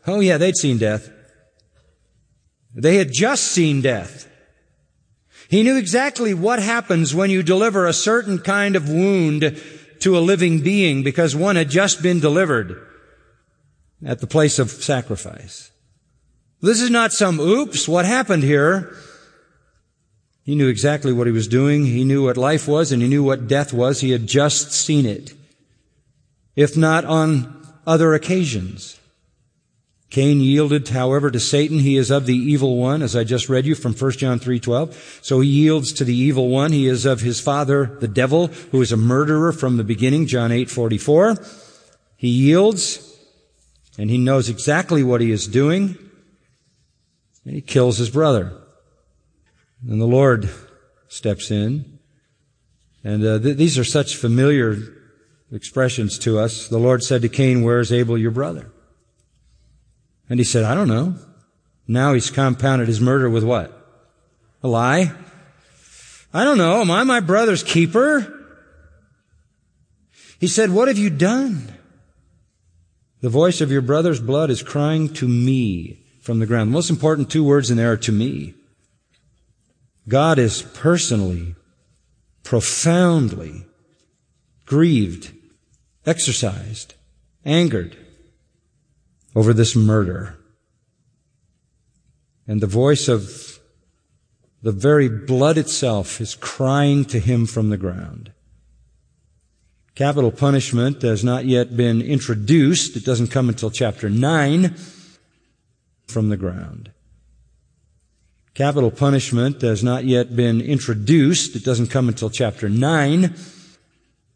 Oh yeah, they'd seen death. They had just seen death. He knew exactly what happens when you deliver a certain kind of wound to a living being, because one had just been delivered at the place of sacrifice. This is not some oops, what happened here? He knew exactly what he was doing. He knew what life was, and he knew what death was. He had just seen it, if not on other occasions. Cain yielded, however, to Satan. He is of the evil one, as I just read you from 1 John 3:12. So he yields to the evil one. He is of his father, the devil, who is a murderer from the beginning, John 8:44. He yields, and he knows exactly what he is doing, and he kills his brother. And the Lord steps in. And these are such familiar expressions to us. The Lord said to Cain, "Where is Abel, your brother?" And he said, "I don't know." Now he's compounded his murder with what? A lie? "I don't know. Am I my brother's keeper?" He said, "What have you done?" "The voice of your brother's blood is crying to me from the ground." The most important two words in there are "to me." God is personally, profoundly grieved, exercised, angered over this murder. And the voice of the very blood itself is crying to him from the ground. Capital punishment has not yet been introduced. It doesn't come until chapter 9 from the ground. Capital punishment has not yet been introduced. It doesn't come until chapter 9